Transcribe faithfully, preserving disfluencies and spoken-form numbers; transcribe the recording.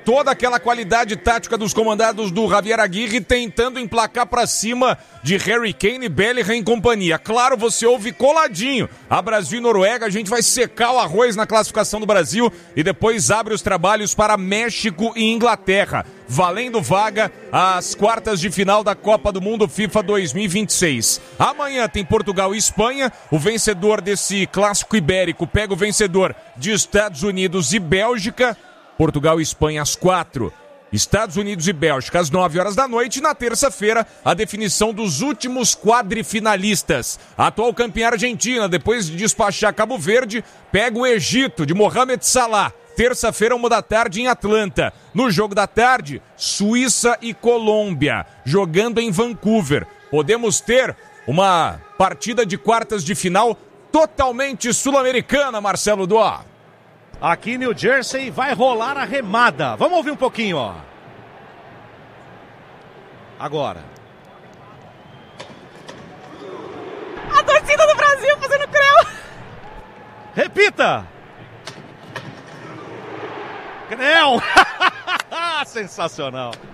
toda aquela qualidade tática dos comandados do Javier Aguirre, tentando emplacar para cima de Harry Kane, Bellingham e companhia. Claro, você ouve coladinho a Brasil e Noruega, a gente vai secar o arroz na classificação do Brasil e depois abre os trabalhos para México e Inglaterra, valendo vaga às quartas de final da Copa do Mundo FIFA dois mil e vinte e seis. Amanhã tem Portugal e Espanha, o vencedor desse clássico ibérico pega o vencedor de Estados Unidos e Bélgica. Portugal e Espanha às quatro, Estados Unidos e Bélgica às nove horas da noite. E na terça-feira, a definição dos últimos quadrifinalistas. A atual campeã argentina, depois de despachar Cabo Verde, pega o Egito de Mohamed Salah. Terça-feira, uma da tarde em Atlanta. No jogo da tarde, Suíça e Colômbia, jogando em Vancouver. Podemos ter uma partida de quartas de final totalmente sul-americana, Marcelo Duó. Aqui em New Jersey vai rolar a remada. Vamos ouvir um pouquinho, ó. Agora. A torcida do Brasil fazendo creu. Repita. Creu. Sensacional.